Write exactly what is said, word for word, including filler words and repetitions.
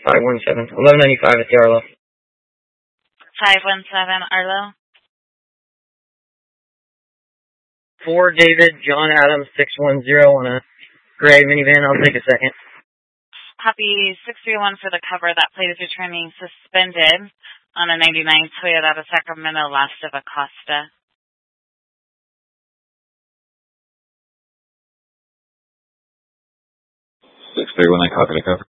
five one seven. eleven ninety-five at the Arlo. five one seven, Arlo. four David, John Adams, six one zero on a gray minivan. I'll take a second. Copy six three one for the cover. That plate is returning suspended on a ninety-nine Toyota of Sacramento, last of Acosta. six three one, I copy the cover.